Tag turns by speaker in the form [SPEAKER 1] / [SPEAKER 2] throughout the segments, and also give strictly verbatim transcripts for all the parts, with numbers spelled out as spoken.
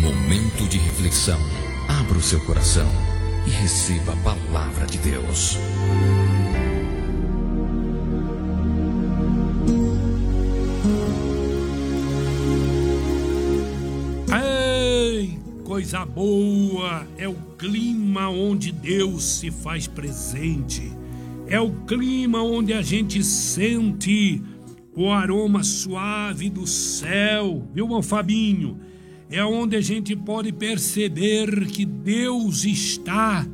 [SPEAKER 1] Momento de reflexão. Abra o seu coração e receba a palavra de Deus.
[SPEAKER 2] Ei, coisa boa! É o clima onde Deus se faz presente. É o clima onde a gente sente o aroma suave do céu, viu, meu Fabinho? É onde a gente pode perceber que Deus está,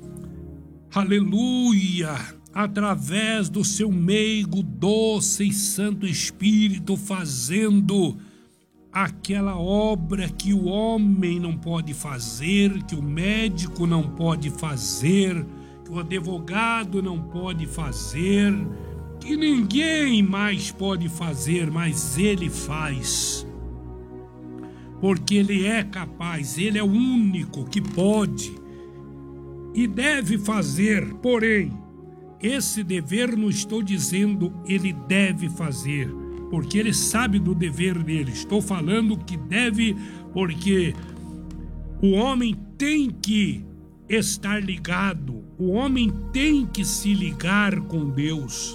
[SPEAKER 2] aleluia, através do seu meigo, doce e santo Espírito, fazendo aquela obra que o homem não pode fazer, que o médico não pode fazer, que o advogado não pode fazer, que ninguém mais pode fazer, mas ele faz. Porque ele é capaz, ele é o único que pode e deve fazer. Porém, esse dever não estou dizendo ele deve fazer, porque ele sabe do dever dele. Estou falando que deve, porque o homem tem que estar ligado, o homem tem que se ligar com Deus.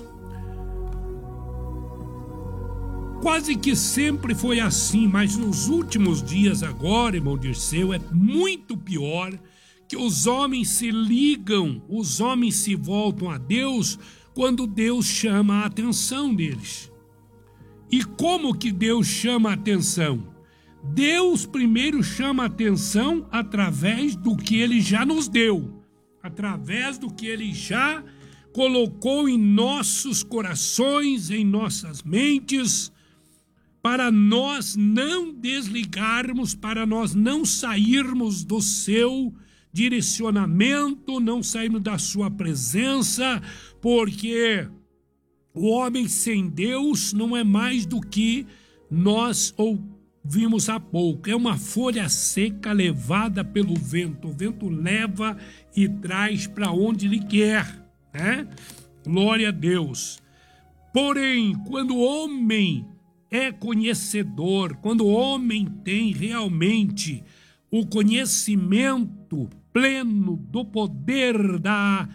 [SPEAKER 2] Quase que sempre foi assim, mas nos últimos dias agora, irmão Dirceu, é muito pior, que os homens se ligam, os homens se voltam a Deus quando Deus chama a atenção deles. E como que Deus chama a atenção? Deus primeiro chama a atenção através do que Ele já nos deu, através do que Ele já colocou em nossos corações, em nossas mentes, para nós não desligarmos, para nós não sairmos do seu direcionamento, não sairmos da sua presença, porque o homem sem Deus não é mais do que nós ouvimos há pouco. É uma folha seca levada pelo vento. O vento leva e traz para onde ele quer, né? Glória a Deus. Porém, quando o homem é conhecedor, quando o homem tem realmente o conhecimento pleno do poder da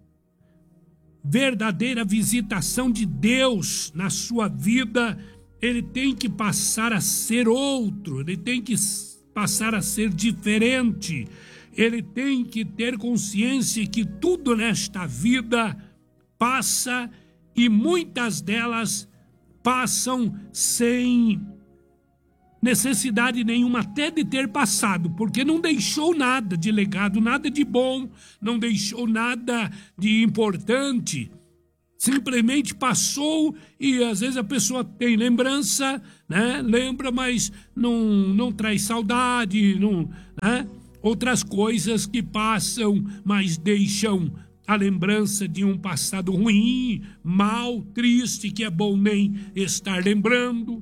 [SPEAKER 2] verdadeira visitação de Deus na sua vida, ele tem que passar a ser outro, ele tem que passar a ser diferente, ele tem que ter consciência que tudo nesta vida passa e muitas delas passam sem necessidade nenhuma até de ter passado, porque não deixou nada de legado, nada de bom, não deixou nada de importante, simplesmente passou e às vezes a pessoa tem lembrança, né? Lembra, mas não, não traz saudade, não, né? Outras coisas que passam, mas deixam a lembrança de um passado ruim, mal, triste, que é bom nem estar lembrando.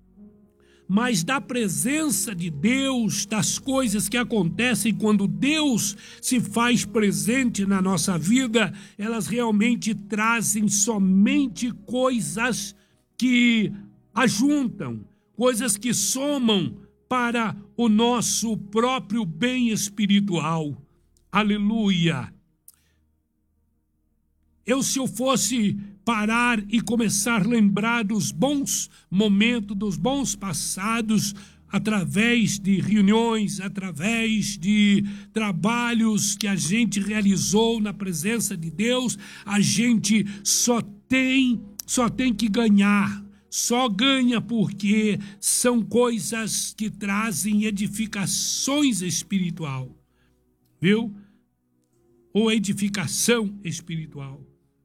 [SPEAKER 2] Mas da presença de Deus, das coisas que acontecem quando Deus se faz presente na nossa vida, elas realmente trazem somente coisas que ajuntam, coisas que somam para o nosso próprio bem espiritual. Aleluia! Eu, se eu fosse parar e começar a lembrar dos bons momentos, dos bons passados, através de reuniões, através de trabalhos que a gente realizou na presença de Deus, a gente só tem, só tem que ganhar, só ganha porque são coisas que trazem edificações espiritual, viu? Ou edificação espiritual.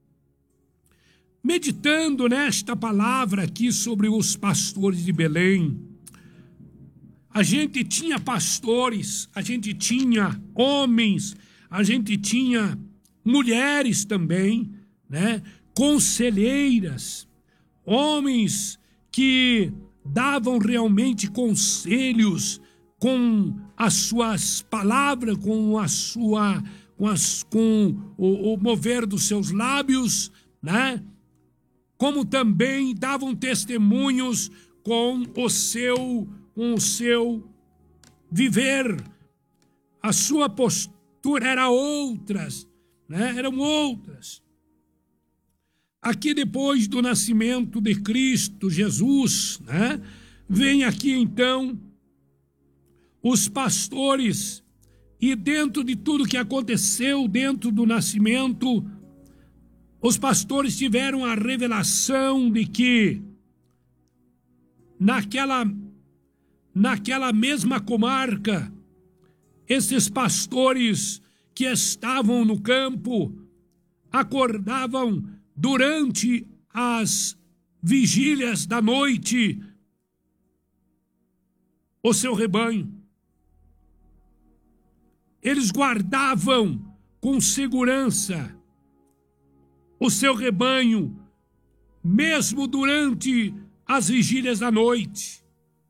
[SPEAKER 2] Meditando nesta palavra aqui sobre os pastores de Belém, a gente tinha pastores, a gente tinha homens, a gente tinha mulheres também, né? Conselheiras, homens que davam realmente conselhos com as suas palavras, com a sua, com, as, com o, o mover dos seus lábios, né? Como também davam testemunhos com o seu, com o seu viver, a sua postura era outras, né? Eram outras. Aqui depois do nascimento de Cristo Jesus, né? Vem aqui então os pastores, e dentro de tudo que aconteceu dentro do nascimento, os pastores tiveram a revelação de que naquela, naquela mesma comarca, esses pastores que estavam no campo acordavam durante as vigílias da noite o seu rebanho. Eles guardavam com segurança o seu rebanho, mesmo durante as vigílias da noite.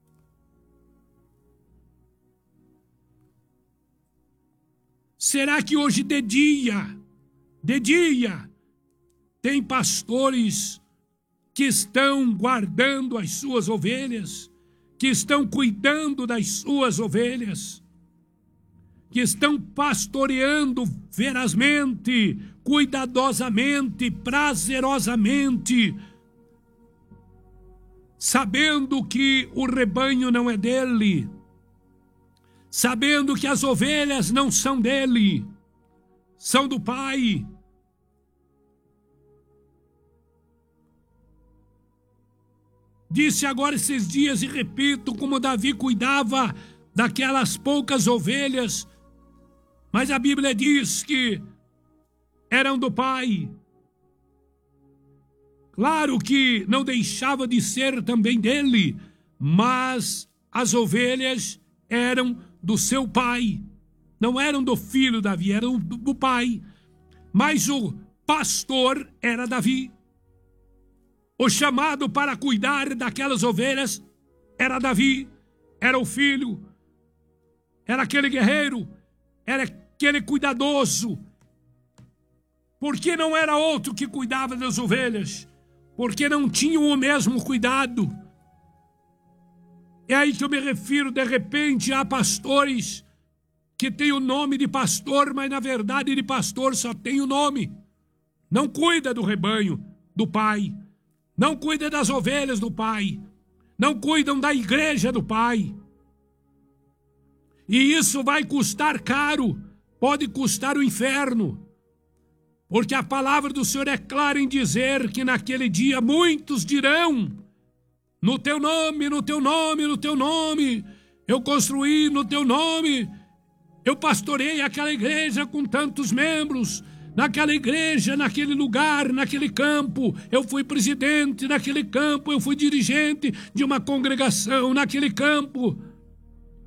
[SPEAKER 2] Será que hoje de dia, de dia, tem pastores que estão guardando as suas ovelhas, que estão cuidando das suas ovelhas, que estão pastoreando verazmente, cuidadosamente, prazerosamente, sabendo que o rebanho não é dele, sabendo que as ovelhas não são dele, são do Pai. Disse agora esses dias e repito, como Davi cuidava daquelas poucas ovelhas, mas a Bíblia diz que eram do Pai. Claro que não deixava de ser também dele, mas as ovelhas eram do seu pai. Não eram do filho Davi, eram do pai. Mas o pastor era Davi. O chamado para cuidar daquelas ovelhas era Davi, era o filho, era aquele guerreiro, era aquele cuidadoso. Porque não era outro que cuidava das ovelhas, porque não tinham o mesmo cuidado. É aí que eu me refiro, de repente, a pastores que têm o nome de pastor, mas na verdade de pastor só tem o nome. Não cuida do rebanho do Pai, não cuida das ovelhas do Pai, não cuidam da igreja do Pai. E isso vai custar caro, pode custar o inferno. Porque a palavra do Senhor é clara em dizer que naquele dia muitos dirão: no teu nome, no teu nome, no teu nome, eu construí no teu nome, eu pastorei aquela igreja com tantos membros, naquela igreja, naquele lugar, naquele campo, eu fui presidente naquele campo, eu fui dirigente de uma congregação naquele campo.